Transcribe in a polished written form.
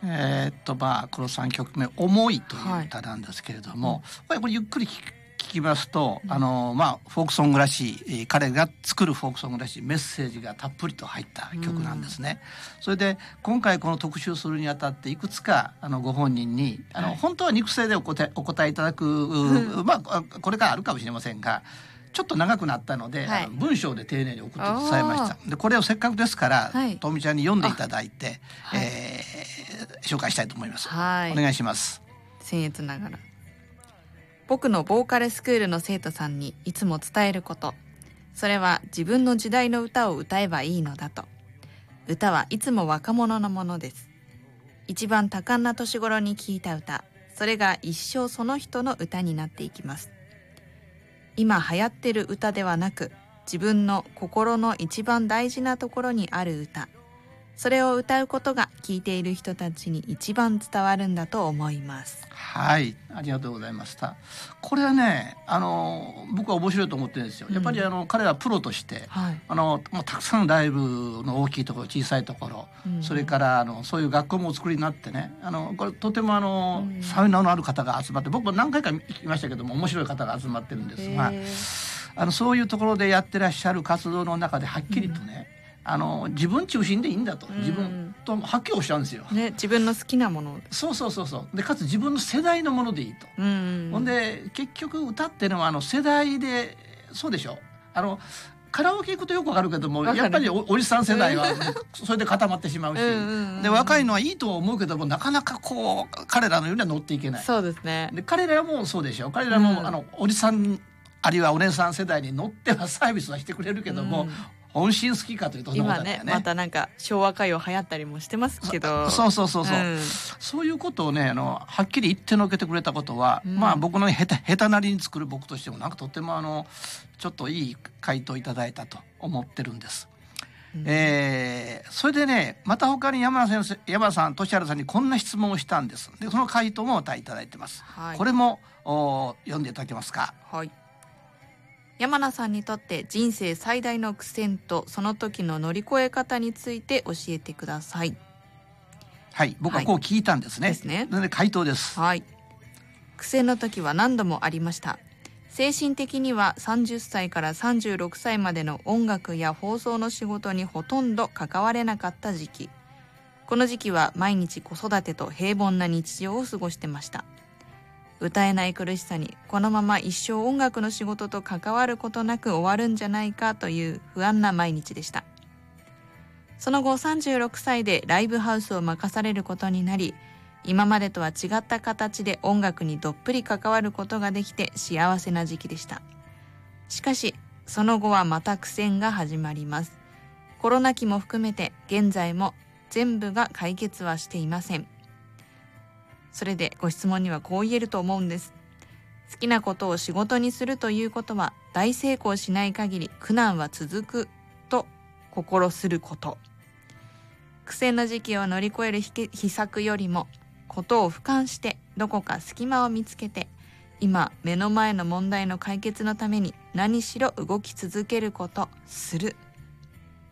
この3曲目思いという歌なんですけれども、これゆっくり聞きますと、フォークソングらしい、彼が作るフォークソングらしいメッセージがたっぷりと入った曲なんですね。それで今回この特集するにあたっていくつかご本人に本当は肉声でお答えいただく、これからあるかもしれませんが、ちょっと長くなったので、文章で丁寧に送って伝えました。でこれをせっかくですから、とみちゃんに読んでいただいて、紹介したいと思います。お願いします。 僭越ながら、僕のボーカルスクールの生徒さんにいつも伝えること、それは自分の時代の歌を歌えばいいのだと。歌はいつも若者のものです。一番多感な年頃に聴いた歌、それが一生その人の歌になっていきます。今流行ってる歌ではなく、自分の心の一番大事なところにある歌、それを歌うことが聴いている人たちに一番伝わるんだと思います。 はい、ありがとうございました。これはね、僕は面白いと思ってるんですよ。やっぱり彼はプロとして、たくさんのライブの大きいところ、小さいところ、それからそういう学校もお作りになってね、これとても才能のある方が集まって、僕も何回か行きましたけども、面白い方が集まってるんですが、そういうところでやってらっしゃる活動の中ではっきりとね、自分中心でいいんだと、自分とはっきりおっしゃるんですよ、 自分の好きなもの、 でかつ自分の世代のものでいいと、ほんで結局歌っていうのは世代で、そうでしょ、カラオケ行くとよくわかるけども、やっぱりおじさん世代はそれで固まってしまうし、で若いのはいいとは思うけども、なかなかこう彼らのようには乗っていけない。 そうですね。 で彼らもそうでしょ、彼らもおじさんあるいはお姉さん世代に乗ってはサービスはしてくれるけども、本心好きかというとそんなことだよね。 今ね、またなんか昭和歌謡流行ったりもしてますけど、 そういうことをね、はっきり言ってのけてくれたことは、僕の下手なりに作る僕としてもなんかとってもちょっといい回答いただいたと思ってるんです。それでね、また他に山田さん、俊原さんにこんな質問をしたんです。でその回答もまたいただいてます。これも読んでいただけますか。 はい。山名さんにとって人生最大の苦戦とその時の乗り越え方について教えてください。 はい、僕はこう聞いたんですね。ですね。で回答です。 はい。苦戦の時は何度もありました。精神的には30歳から36歳までの音楽や放送の仕事にほとんど関われなかった時期。この時期は毎日子育てと平凡な日常を過ごしてました。歌えない苦しさに、このまま一生音楽の仕事と関わることなく終わるんじゃないかという不安な毎日でした。その後36歳でライブハウスを任されることになり、今までとは違った形で音楽にどっぷり関わることができて幸せな時期でした。しかしその後はまた苦戦が始まります。コロナ期も含めて現在も全部が解決はしていません。それでご質問にはこう言えると思うんです。好きなことを仕事にするということは大成功しない限り苦難は続くと心すること。苦戦の時期を乗り越える秘策よりも、ことを俯瞰してどこか隙間を見つけて、今目の前の問題の解決のために何しろ動き続けること、する。